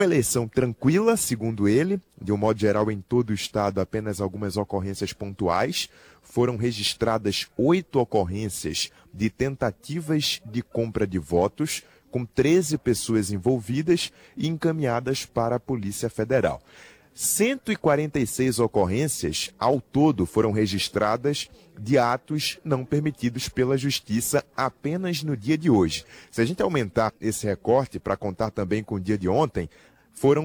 Uma eleição tranquila, segundo ele, de um modo geral em todo o estado apenas algumas ocorrências pontuais. Foram registradas 8 ocorrências de tentativas de compra de votos, com 13 pessoas envolvidas e encaminhadas para a Polícia Federal. 146 ocorrências ao todo foram registradas de atos não permitidos pela Justiça apenas no dia de hoje. Se a gente aumentar esse recorte para contar também com o dia de ontem, foram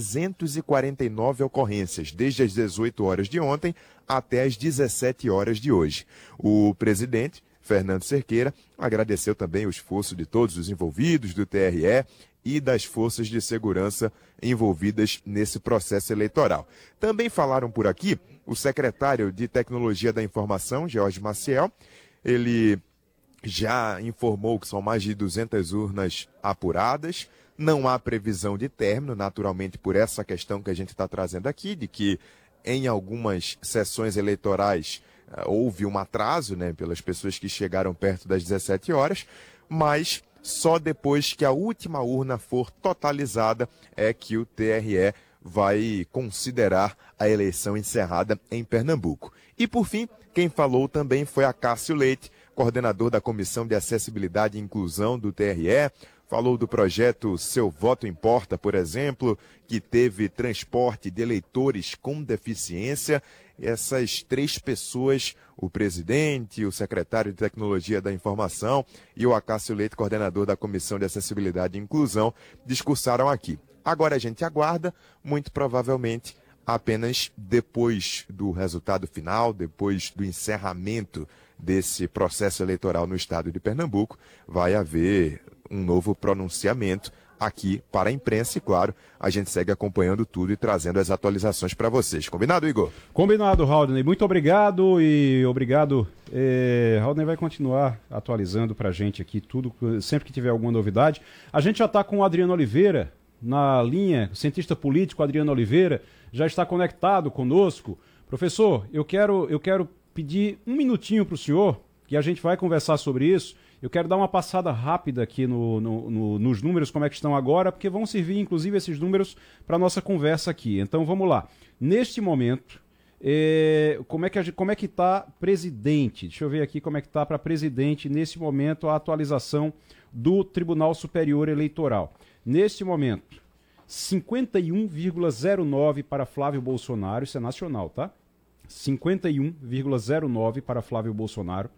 349 ocorrências, desde as 18 horas de ontem até as 17 horas de hoje. O presidente, Fernando Cerqueira, agradeceu também o esforço de todos os envolvidos, do TRE e das forças de segurança envolvidas nesse processo eleitoral. Também falaram por aqui o secretário de Tecnologia da Informação, Jorge Maciel. Ele já informou que são mais de 200 urnas apuradas. Não há previsão de término, naturalmente, por essa questão que a gente está trazendo aqui, de que em algumas sessões eleitorais houve um atraso, né, pelas pessoas que chegaram perto das 17 horas, mas só depois que a última urna for totalizada é que o TRE vai considerar a eleição encerrada em Pernambuco. E, por fim, quem falou também foi Acácio Leite, coordenador da Comissão de Acessibilidade e Inclusão do TRE, falou do projeto Seu Voto Importa, por exemplo, que teve transporte de eleitores com deficiência. Essas 3 pessoas, o presidente, o secretário de Tecnologia da Informação e o Acácio Leite, coordenador da Comissão de Acessibilidade e Inclusão, discursaram aqui. Agora a gente aguarda, muito provavelmente, apenas depois do resultado final, depois do encerramento desse processo eleitoral no estado de Pernambuco, vai haver um novo pronunciamento aqui para a imprensa e, claro, a gente segue acompanhando tudo e trazendo as atualizações para vocês. Combinado, Igor? Combinado, Haldney. Muito obrigado e obrigado. Haldney vai continuar atualizando para a gente aqui tudo, sempre que tiver alguma novidade. A gente já está com o Adriano Oliveira na linha, o cientista político Adriano Oliveira, já está conectado conosco. Professor, eu quero pedir um minutinho para o senhor, que a gente vai conversar sobre isso. Eu quero dar uma passada rápida aqui nos números, como é que estão agora, porque vão servir, inclusive, esses números para a nossa conversa aqui. Então, vamos lá. Neste momento, como é que está presidente? Deixa eu ver aqui como é que está para presidente, nesse momento, a atualização do Tribunal Superior Eleitoral. Neste momento, 51,09 para Flávio Bolsonaro, isso é nacional, tá? 51,09 para Flávio Bolsonaro.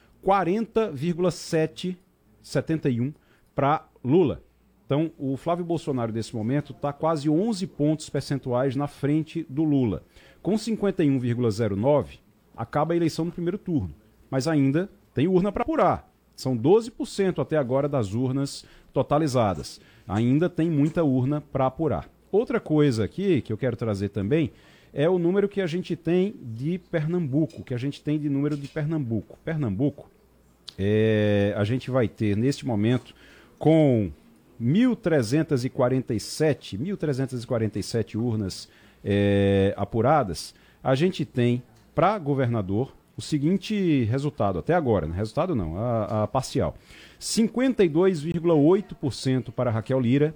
40,771 para Lula. Então, o Flávio Bolsonaro, nesse momento, está quase 11 pontos percentuais na frente do Lula. Com 51,09, acaba a eleição no primeiro turno. Mas ainda tem urna para apurar. São 12% até agora das urnas totalizadas. Ainda tem muita urna para apurar. Outra coisa aqui que eu quero trazer também é o número que a gente tem de Pernambuco, Pernambuco, a gente vai ter, neste momento, com 1.347 urnas apuradas, a gente tem, para governador, o seguinte resultado, até agora, né? Resultado não, a parcial. 52,8% para Raquel Lira,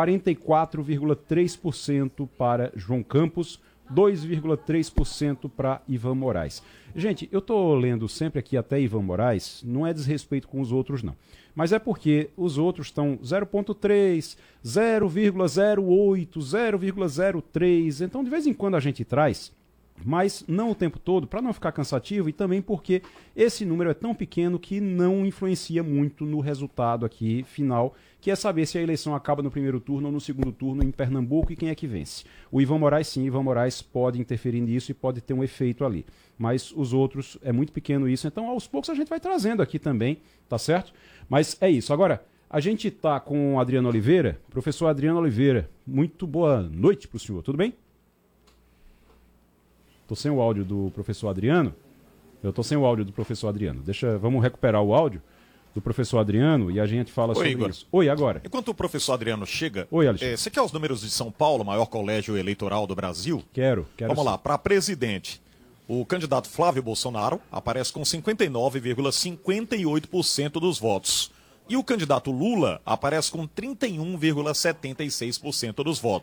44,3% para João Campos, 2,3% para Ivan Moraes. Gente, eu estou lendo sempre aqui até Ivan Moraes, não é desrespeito com os outros não, mas é porque os outros estão 0,3, 0,08, 0,03, então de vez em quando a gente traz, mas não o tempo todo, para não ficar cansativo e também porque esse número é tão pequeno que não influencia muito no resultado aqui final, que é saber se a eleição acaba no primeiro turno ou no segundo turno em Pernambuco e quem é que vence. O Ivan Moraes, sim, Ivan Moraes pode interferir nisso e pode ter um efeito ali, mas os outros é muito pequeno isso, então aos poucos a gente vai trazendo aqui também, tá certo? Mas é isso. Agora, a gente está com o Adriano Oliveira, professor Adriano Oliveira, muito boa noite para o senhor, tudo bem? Estou sem o áudio do professor Adriano. Vamos recuperar o áudio do professor Adriano e a gente fala sobre Igor. isso. Oi, agora. Enquanto o professor Adriano chega, Oi, Alexandre. você quer os números de São Paulo, maior colégio eleitoral do Brasil? Quero. Vamos lá, para presidente. O candidato Flávio Bolsonaro aparece com 59,58% dos votos. E o candidato Lula aparece com 31,76% dos votos.